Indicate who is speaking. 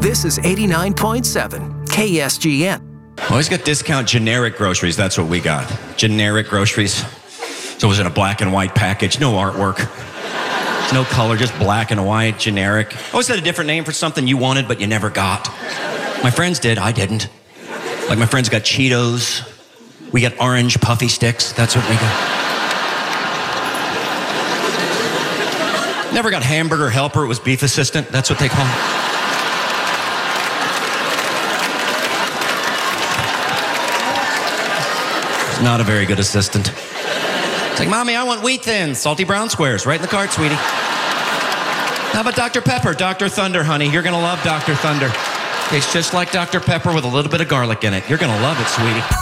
Speaker 1: This is 89.7 KSGN.
Speaker 2: Always got discount generic groceries. That's what we got. Generic groceries. So it was in a black and white package. No artwork. No color, just black and white, generic. Always had a different name for something you wanted but you never got. My friends did. I didn't. Like my friends got Cheetos. We got orange puffy sticks. That's what we got. Never got hamburger helper. It was beef assistant. That's what they call it. Not a very good assistant. It's like, Mommy, I want wheat thins, salty brown squares. Right in the cart, sweetie. How about Dr. Pepper? Dr. Thunder, honey. You're going to love Dr. Thunder. Tastes just like Dr. Pepper with a little bit of garlic in it. You're going to love it, sweetie.